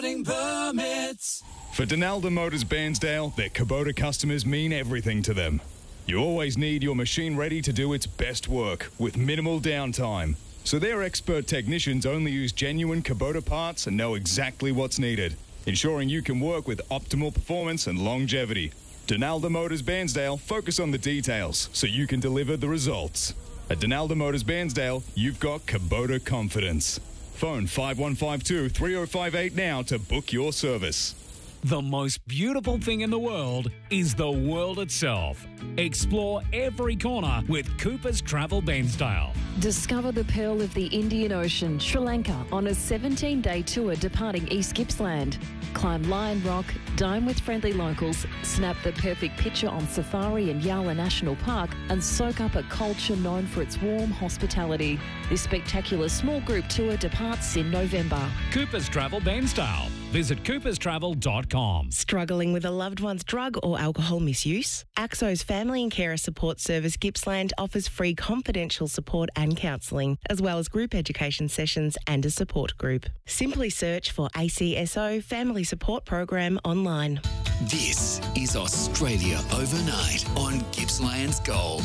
Permits. For Donalda Motors Bairnsdale, their Kubota customers mean everything to them. You always need your machine ready to do its best work with minimal downtime. So their expert technicians only use genuine Kubota parts and know exactly what's needed, ensuring you can work with optimal performance and longevity. Donalda Motors Bairnsdale focus on the details so you can deliver the results. At Donalda Motors Bairnsdale, you've got Kubota confidence. Phone 5152-3058 now to book your service. The most beautiful thing in the world is the world itself. Explore every corner with Cooper's Travel Bairnsdale. Discover the pearl of the Indian Ocean, Sri Lanka, on a 17-day tour departing East Gippsland. Climb Lion Rock, dine with friendly locals, snap the perfect picture on safari in Yala National Park, and soak up a culture known for its warm hospitality. This spectacular small group tour departs in November. Cooper's Travel Bairnsdale. Visit cooperstravel.com. Struggling with a loved one's drug or alcohol misuse? AXO's Family and Carer Support Service Gippsland offers free confidential support and counselling, as well as group education sessions and a support group. Simply search for ACSO Family Support Program online. This is Australia Overnight on Gippsland's Gold.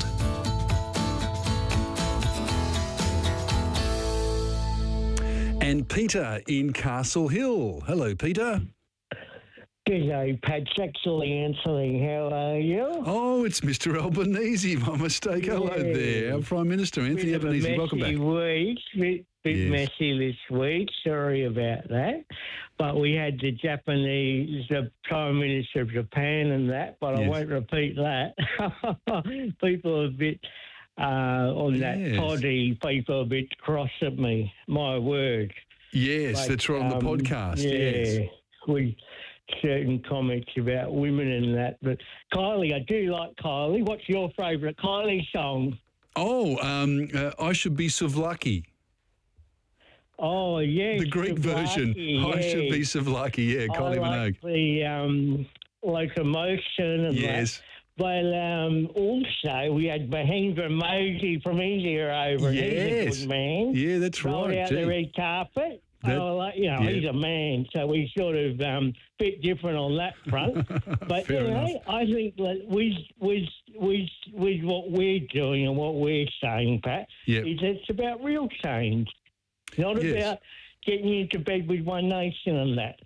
And Peter in Castle Hill. Hello, Peter. G'day, Pat. Actually answering. How are you? Oh, it's Mr. Albanese. My mistake. Yeah. Hello there. Our Prime Minister, Anthony Albanese. Welcome back. Bit messy this week. Sorry about that. But we had the Prime Minister of Japan and that, but I won't repeat that. People are a bit... on that poddy, people are a bit cross at me, my word. Yes, but, that's right, on the podcast, yes. With certain comments about women and that. But Kylie, I do like Kylie. What's your favourite Kylie song? Oh, I Should Be Souvlaki. Oh, yes. The Greek version. I Should Be Souvlaki, Kylie Minogue. The locomotion and that. But also, we had Mahindra Modi from India over. He's a good man. Yeah, that's right. Rolled out the red carpet. He's a man, so we sort of bit different on that front. But I think that with what we're doing and what we're saying, Pat, is it's about real change, not about getting into bed with One Nation and that.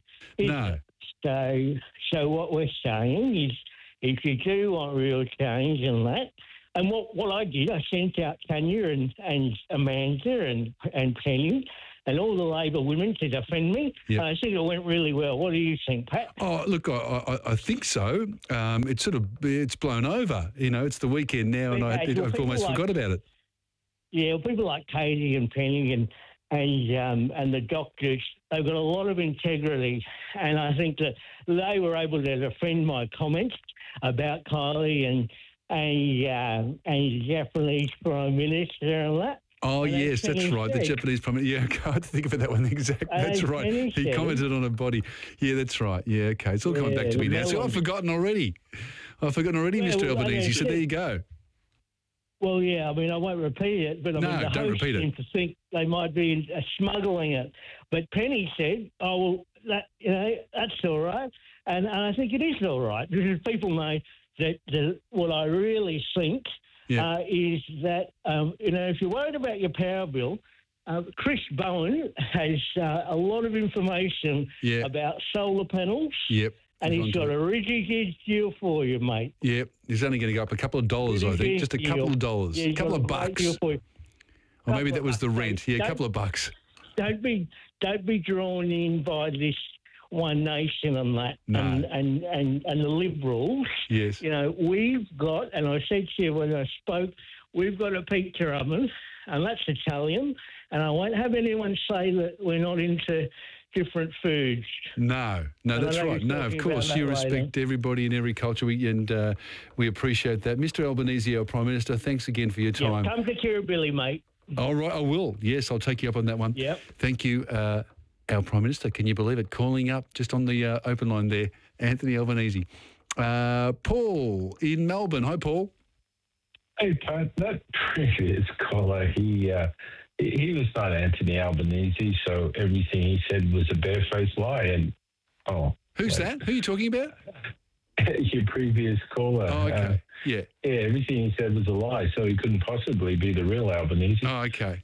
So what we're saying is, if you do want real change and that, and what I did, I sent out Tanya and Amanda and Penny and all the Labor women to defend me. I think it went really well. What do you think, Pat? Oh, look, I think so. It's blown over. You know, it's the weekend now, and I've almost forgot about it. Yeah, people like Katie and Penny and the doctors, they've got a lot of integrity, and I think that they were able to defend my comments about Kylie and the Japanese Prime Minister and that. Oh, yes, that's right. The Japanese Prime Minister. Yeah, I can't think of it that one exactly. That's right. He commented on a body. Yeah, that's right. Yeah, okay. It's all coming back to me now. So I've forgotten already. Mr. Albanese. So there you go. Well, yeah, I mean, I won't repeat it, but I mean, the host seemed to think they might be smuggling it. But Penny said, oh, well, that's all right. And I think it is all right, because people know that what I really think is that, if you're worried about your power bill, Chris Bowen has a lot of information about solar panels. Yep. And he's got a really good deal for you, mate. Yep. He's only going to go up a couple of dollars, I think. Just a couple of dollars. A couple of bucks. Or maybe that was the rent. Yeah, a couple of bucks. Don't be drawn in by this One Nation and that, and the Liberals. Yes. You know, we've got, and I said to you when I spoke, we've got a pizza oven, and that's Italian, and I won't have anyone say that we're not into different foods. No, that's right. No, of course, you respect everybody in every culture, and we appreciate that. Mr. Albanese, our Prime Minister, thanks again for your time. Come to Kirribilli, mate. All right, I will. Yes, I'll take you up on that one. Yep. Thank you, our Prime Minister. Can you believe it? Calling up just on the open line there, Anthony Albanese. Paul in Melbourne. Hi, Paul. Hey, Pat. That previous caller, he was not Anthony Albanese, so everything he said was a barefaced lie. And Oh. Who's that? Who are you talking about? Your previous caller. Oh, okay. Yeah, everything he said was a lie, so he couldn't possibly be the real Albanese. Oh, okay.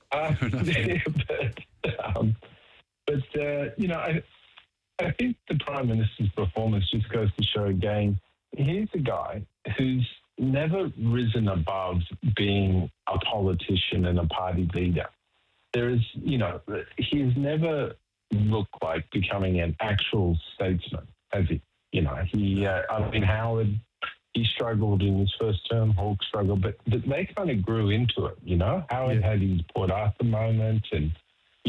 I think the Prime Minister's performance just goes to show again, here's a guy who's never risen above being a politician and a party leader. He's never looked like becoming an actual statesman, has he? Howard, he struggled in his first term, Hawke struggled, but they kind of grew into it, Howard had his Port Arthur moment and, he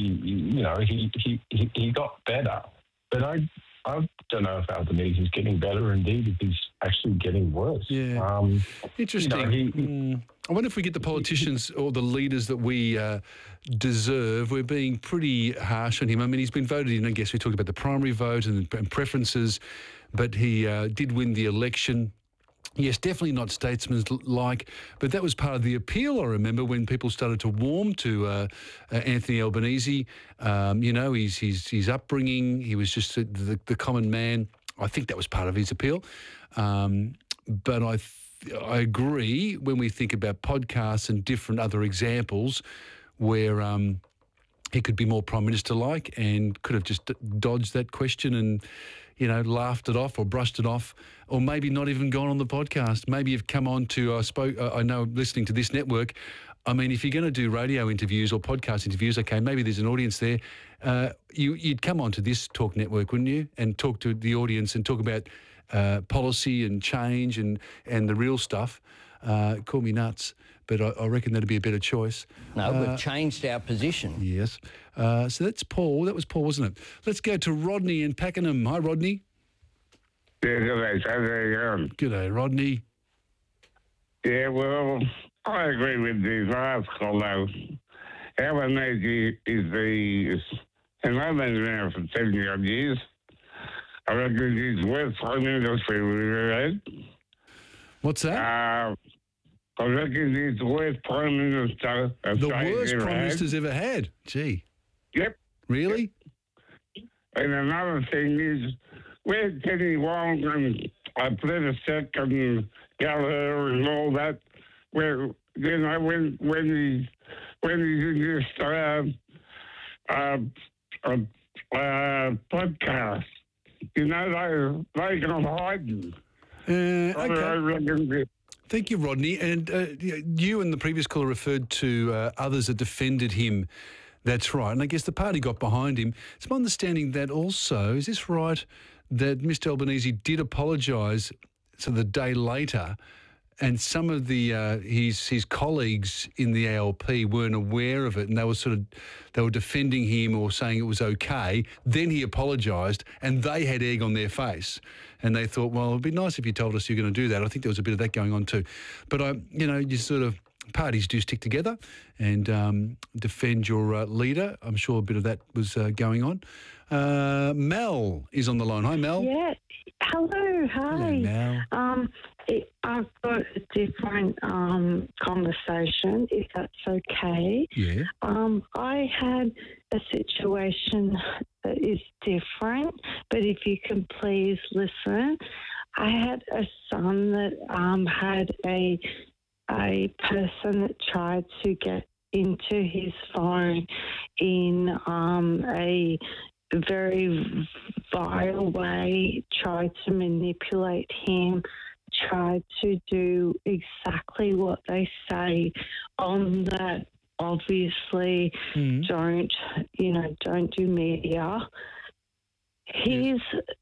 got better. But I don't know if Albanese is getting better, indeed, if he's actually getting worse. Yeah. Interesting. I wonder if we get the politicians or the leaders that we deserve. We're being pretty harsh on him. I mean, he's been voted in, I guess we talked about the primary vote and preferences, but he did win the election. Yes, definitely not statesman-like, but that was part of the appeal, I remember, when people started to warm to Anthony Albanese. His upbringing, he was just the common man. I think that was part of his appeal. But I agree when we think about podcasts and different other examples where he could be more Prime Minister-like and could have just dodged that question and laughed it off or brushed it off, or maybe not even gone on the podcast. Maybe you've come on to, I know, listening to this network. I mean, if you're going to do radio interviews or podcast interviews, okay, maybe there's an audience there. You'd come on to this talk network, wouldn't you? And talk to the audience and talk about policy and change and the real stuff. Call me nuts, but I reckon that'd be a better choice. No, we've changed our position. Yes. So that's Paul. That was Paul, wasn't it? Let's go to Rodney in Pakenham. Hi, Rodney. Yeah, good day. How's it going? Good day, Rodney. Yeah, well, I agree with this last caller. Albanese and I've been around for 70-odd years. I reckon he's worst Prime Minister we've ever had. What's that? I reckon he's the worst Prime Minister the worst Prime Minister's ever had? Gee. Yep. Really? And another thing is, where's Kenny Wong and Plibersek and Gallagher and all that? Where, when he's in this podcast, they can hide him. Okay. Thank you, Rodney. And you and the previous caller referred to others that defended him. That's right. And I guess the party got behind him. It's my understanding that also, is this right, that Mr Albanese did apologise the day later, and some of the his colleagues in the ALP weren't aware of it, and they were defending him or saying it was okay. Then he apologised, and they had egg on their face, and they thought, well, it'd be nice if you told us you're going to do that. I think there was a bit of that going on too. But parties do stick together and defend your leader. I'm sure a bit of that was going on. Mel is on the line. Hi, Mel. Yeah. Hello. Hi. Hello, Mel. I've got a different conversation, if that's okay. Yeah. I had a situation that is different, but if you can please listen. I had a son that had a person that tried to get into his phone in a very vile way, tried to manipulate him, tried to do exactly what they say on that. Obviously, don't do media. He's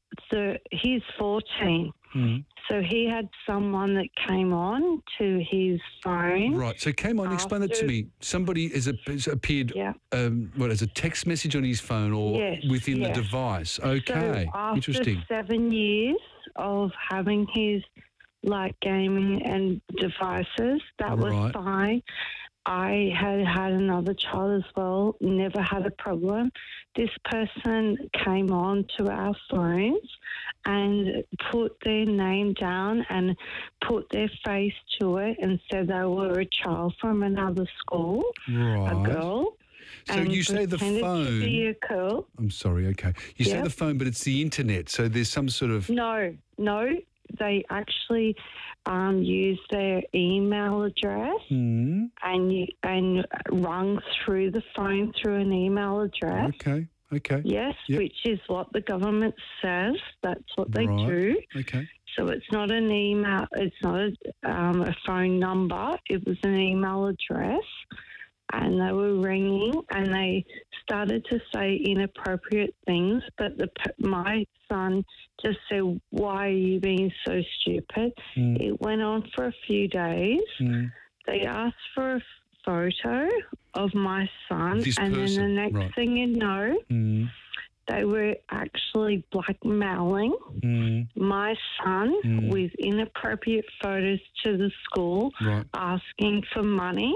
14. So he had someone that came on to his phone. Right. So came on. Explain that to me. Somebody has appeared. Yeah. As a text message on his phone or within the device. Okay. So after Interesting. 7 years of having his gaming and devices, that was fine. I had another child as well, never had a problem. This person came on to our phones and put their name down and put their face to it and said they were a child from another school, a girl. So you say the phone. To be a girl. I'm sorry. Okay, you say the phone, but it's the internet. So there's some sort of no. They actually use their email address and rung through the phone through an email address. Okay. Yes, which is what the government says. That's what they do. Okay. So it's not an email. It's not a phone number. It was an email address. And they were ringing and they started to say inappropriate things. But my son just said, "Why are you being so stupid?" It went on for a few days. They asked for a photo of my son. Then the next thing you know, they were actually blackmailing my son with inappropriate photos to the school, asking for money.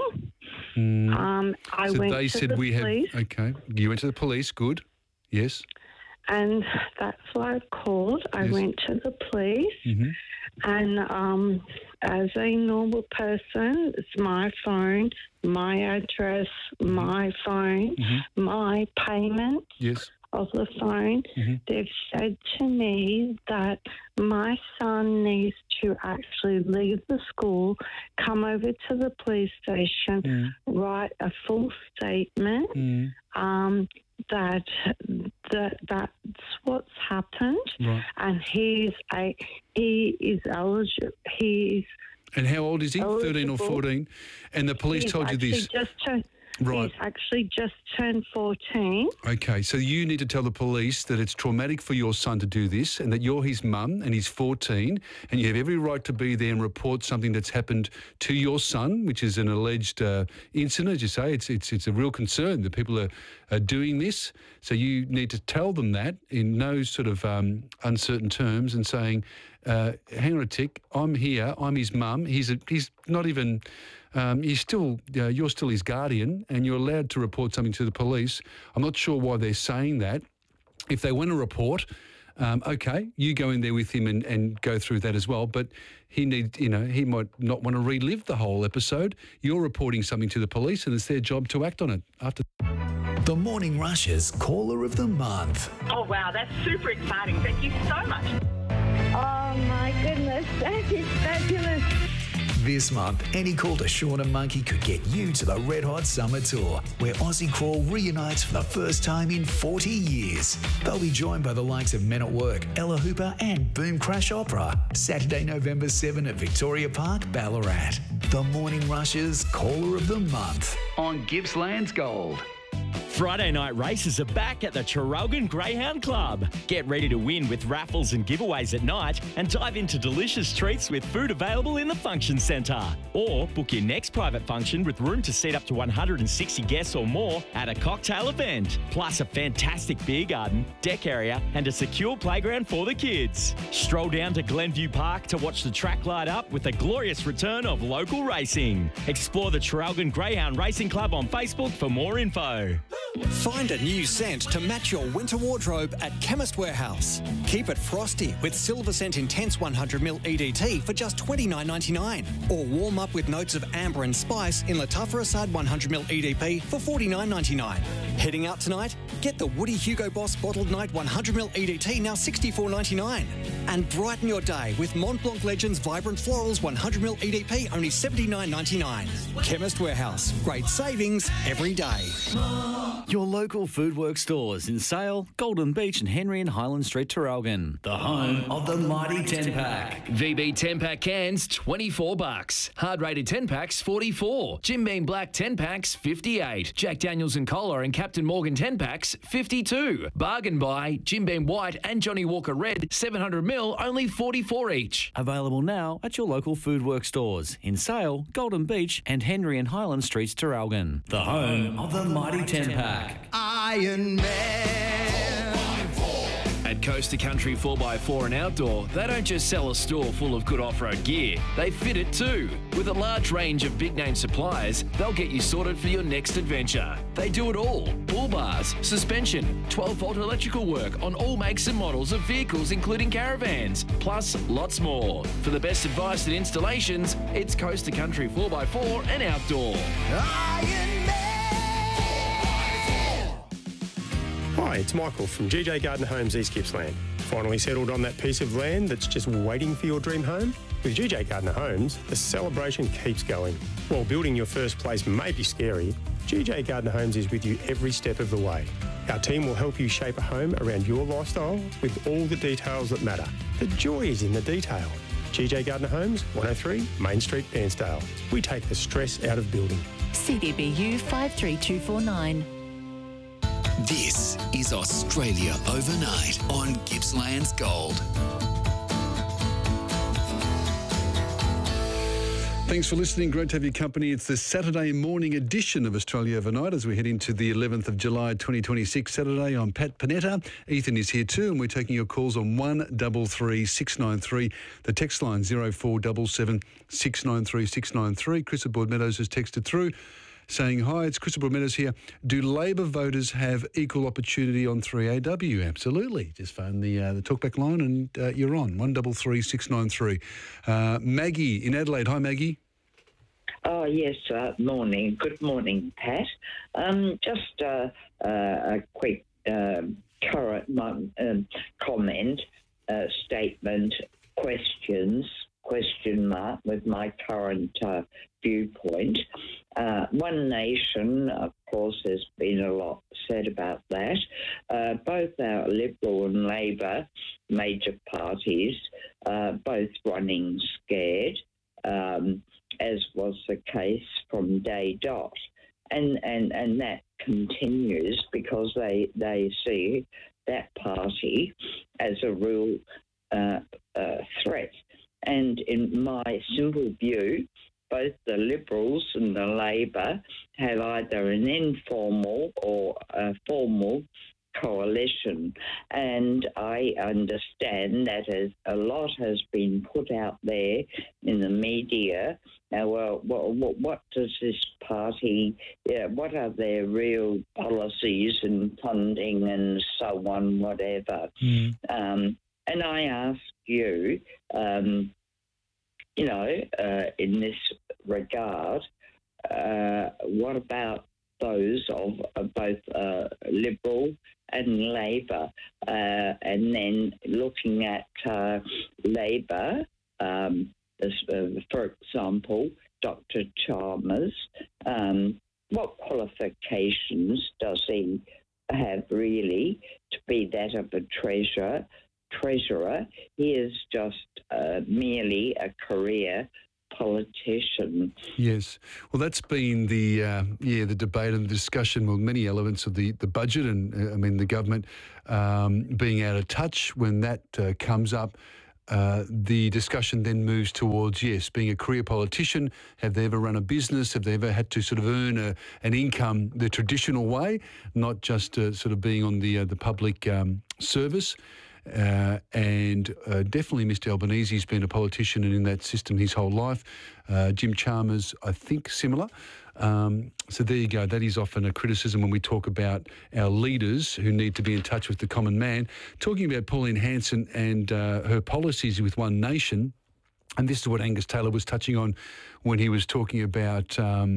I went to the police. Okay, you went to the police. Good, yes. And that's why I called. I went to the police, and as a normal person, it's my phone, my address, my phone, my payment. Yes. Of the phone, they've said to me that my son needs to actually leave the school, come over to the police station, write a full statement, that's what's happened, and he is eligible. And how old is he? Eligible. 13 or 14? And the police told you this. He's actually just turned 14. Okay, so you need to tell the police that it's traumatic for your son to do this and that you're his mum and he's 14 and you have every right to be there and report something that's happened to your son, which is an alleged incident, as you say. It's a real concern that people are doing this. So you need to tell them that in no sort of uncertain terms and saying, hang on a tick, I'm here, I'm his mum, he's not even... you're still his guardian and you're allowed to report something to the police. I'm not sure why they're saying that. If they want to report, okay, you go in there with him and go through that as well. But he might not want to relive the whole episode. You're reporting something to the police and it's their job to act on it after. The Morning Rush's Caller of the Month. Oh, wow, that's super exciting. Thank you so much. Oh, my goodness, that is fabulous. This month, any call to Sean and Monkey could get you to the Red Hot Summer Tour, where Aussie Crawl reunites for the first time in 40 years. They'll be joined by the likes of Men at Work, Ella Hooper and Boom Crash Opera, Saturday, November 7 at Victoria Park, Ballarat. The Morning Rush's Caller of the Month on Gippsland's Gold. Friday night races are back at the Traralgon Greyhound Club. Get ready to win with raffles and giveaways at night and dive into delicious treats with food available in the function centre. Or book your next private function with room to seat up to 160 guests or more at a cocktail event. Plus a fantastic beer garden, deck area and a secure playground for the kids. Stroll down to Glenview Park to watch the track light up with a glorious return of local racing. Explore the Traralgon Greyhound Racing Club on Facebook for more info. Find a new scent to match your winter wardrobe at Chemist Warehouse. Keep it frosty with Silver Scent Intense 100ml EDT for just $29.99. Or warm up with notes of amber and spice in Latafra Assad 100ml EDP for $49.99. Heading out tonight? Get the Woody Hugo Boss Bottled Night 100ml EDT now $64.99. And brighten your day with Mont Blanc Legends Vibrant Florals 100ml EDP only $79.99. Chemist Warehouse. Great savings every day. Your local Foodworks stores in Sale, Golden Beach and Henry and Highland Street, Traralgon. The home of the mighty 10-pack. VB 10-pack cans, $24. Hard rated 10-packs, $44. Jim Beam Black 10-packs, $58. Jack Daniels and Cola and Captain Morgan 10-packs, $52. Bargain buy, Jim Beam White and Johnny Walker Red, 700ml, only $44 each. Available now at your local Foodworks stores in Sale, Golden Beach and Henry and Highland Streets, Traralgon. The home of the mighty 10-pack. Iron Man. At Coast to Country 4x4 and Outdoor, they don't just sell a store full of good off-road gear, they fit it too. With a large range of big-name suppliers, they'll get you sorted for your next adventure. They do it all. Bull bars, suspension, 12-volt electrical work on all makes and models of vehicles including caravans, plus lots more. For the best advice and installations, it's Coast to Country 4x4 and Outdoor. Iron Man. Hi, it's Michael from GJ Gardner Homes East Gippsland. Finally settled on that piece of land that's just waiting for your dream home? With GJ Gardner Homes, the celebration keeps going. While building your first place may be scary, GJ Gardner Homes is with you every step of the way. Our team will help you shape a home around your lifestyle with all the details that matter. The joy is in the detail. GJ Gardner Homes, 103 Main Street, Bairnsdale. We take the stress out of building. CDBU 53249. This is Australia Overnight on Gippsland's Gold. Thanks for listening. Great to have your company. It's the Saturday morning edition of Australia Overnight as we head into the 11th of July 2026 Saturday. I'm Pat Panetta. Ethan is here too, and we're taking your calls on 133 693. The text line 0477 693 693. Chris at Broadmeadows has texted through saying, hi, it's Chris at Broadmeadows here. Do Labor voters have equal opportunity on 3AW? Absolutely. Just phone the talkback line and you're on, 133 693. Maggie in Adelaide. Hi, Maggie. Oh, yes, morning. Good morning, Pat. Just a quick comment, statement, question mark with my current viewpoint. One Nation, of course, there's been a lot said about that. Both our Liberal and Labor major parties, both running scared, as was the case from day dot. And that continues because they see that party as a real threat. And in my simple view, both the Liberals and the Labor have either an informal or a formal coalition. And I understand that a lot has been put out there in the media. Now, well, what does this party, what are their real policies and funding and so on, whatever? And I ask you, in this regard, what about those of both Liberal and Labor? And then looking at Labor, for example, Dr. Chalmers, what qualifications does he have really to be that of a treasurer? He is just merely a career politician. Yes. Well, that's been the debate and the discussion with many elements of the budget and, the government being out of touch. When that comes up, the discussion then moves towards, yes, being a career politician. Have they ever run a business? Have they ever had to sort of earn an income the traditional way, not just sort of being on the public service? And definitely Mr Albanese's been a politician and in that system his whole life. Jim Chalmers, I think, similar. So there you go. That is often a criticism when we talk about our leaders who need to be in touch with the common man. Talking about Pauline Hanson and her policies with One Nation, and this is what Angus Taylor was touching on when he was talking about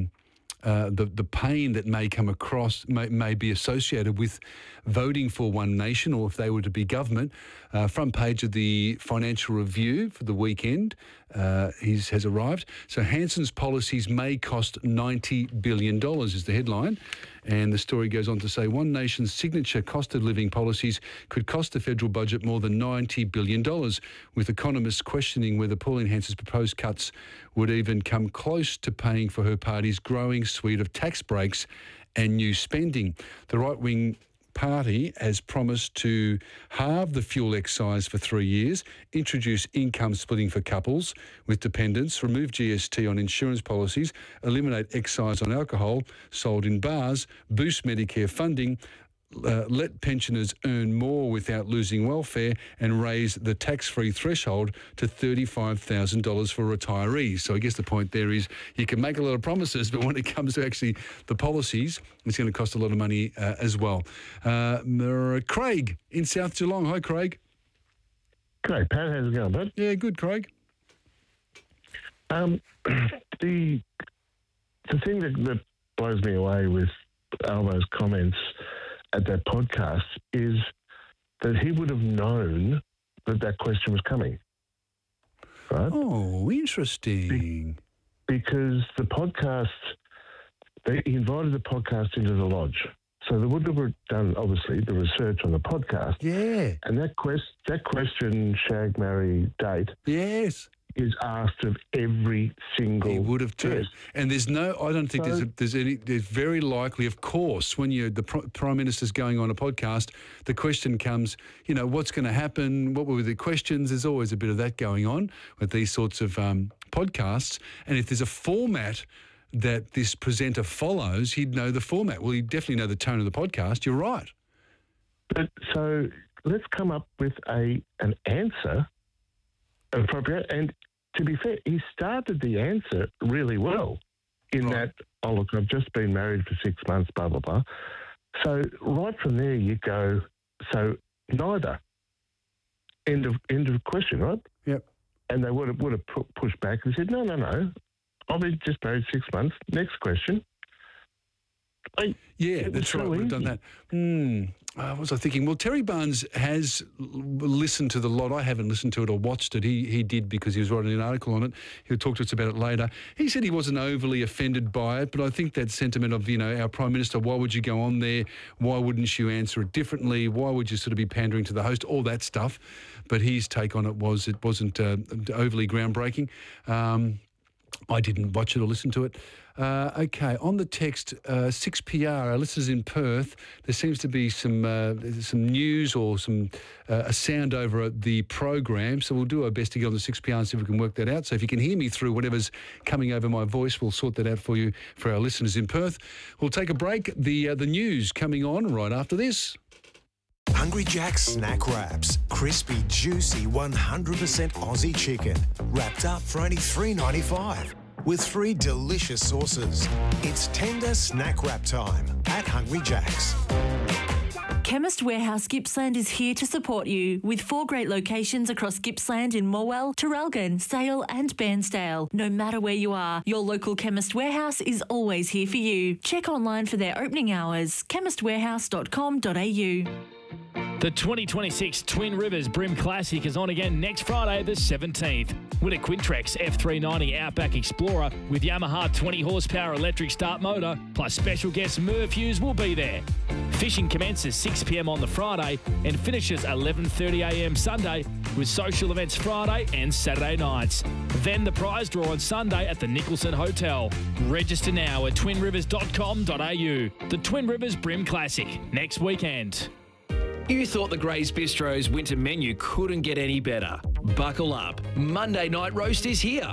the pain that may come across, may be associated with voting for One Nation, or if they were to be government. Front page of the Financial Review for the weekend has arrived. So Hanson's policies may cost $90 billion is the headline. And the story goes on to say One Nation's signature cost of living policies could cost the federal budget more than $90 billion, with economists questioning whether Pauline Hanson's proposed cuts would even come close to paying for her party's growing suite of tax breaks and new spending. The right-wing party has promised to halve the fuel excise for 3 years, introduce income splitting for couples with dependents, remove GST on insurance policies, eliminate excise on alcohol sold in bars, boost Medicare funding, let pensioners earn more without losing welfare, and raise the tax-free threshold to $35,000 for retirees. So I guess the point there is you can make a lot of promises, but when it comes to actually the policies, it's going to cost a lot of money as well. Craig in South Geelong. Hi, Craig. Great, Pat. How's it going, bud? Yeah, good, Craig. The thing that blows me away with Albo's comments at that podcast is that he would have known that question was coming. Right? Oh, interesting. Because the podcast, he invited the podcast into the lodge. So they would have done, obviously, the research on the podcast. Yeah. And that question, shag, marry, date. Yes. Is asked of every single. He would have too. And there's no, I don't think there's very likely, of course, when the Prime Minister's going on a podcast, the question comes, what's going to happen? What were the questions? There's always a bit of that going on with these sorts of podcasts. And if there's a format that this presenter follows, he'd know the format. Well, he'd definitely know the tone of the podcast. You're right. But so let's come up with an answer appropriate. And to be fair, he started the answer really well in that, oh, look, I've just been married for 6 months, blah, blah, blah. So right from there you go, so neither. End of question, right? Yep. And they would have pushed back and said, no. I've been just married 6 months. Next question. That's right. We've done that. What was I thinking? Well, Terry Barnes has listened to the lot. I haven't listened to it or watched it. He did because he was writing an article on it. He'll talk to us about it later. He said he wasn't overly offended by it, but I think that sentiment of, our Prime Minister, why would you go on there? Why wouldn't you answer it differently? Why would you sort of be pandering to the host? All that stuff. But his take on it wasn't overly groundbreaking. I didn't watch it or listen to it. Okay, on the text, 6PR, our listeners in Perth, there seems to be some news or a sound over the program, so we'll do our best to get on the 6PR and see if we can work that out. So if you can hear me through whatever's coming over my voice, we'll sort that out for you, for our listeners in Perth. We'll take a break. The news coming on right after this. Hungry Jack's Snack Wraps. Crispy, juicy, 100% Aussie chicken. Wrapped up for only $3.95. With 3 delicious sauces. It's tender snack wrap time at Hungry Jack's. Chemist Warehouse Gippsland is here to support you with 4 great locations across Gippsland in Morwell, Traralgon, Sale and Bairnsdale. No matter where you are, your local Chemist Warehouse is always here for you. Check online for their opening hours, chemistwarehouse.com.au. The 2026 Twin Rivers Brim Classic is on again next Friday, the 17th. Win a Quintrex F390 Outback Explorer with Yamaha 20 horsepower electric start motor, plus special guest Merv Hughes will be there. Fishing commences 6 p.m. on the Friday and finishes 11:30 a.m. Sunday, with social events Friday and Saturday nights. Then the prize draw on Sunday at the Nicholson Hotel. Register now at twinrivers.com.au. The Twin Rivers Brim Classic, next weekend. You thought the Gray's Bistro's winter menu couldn't get any better. Buckle up. Monday Night Roast is here.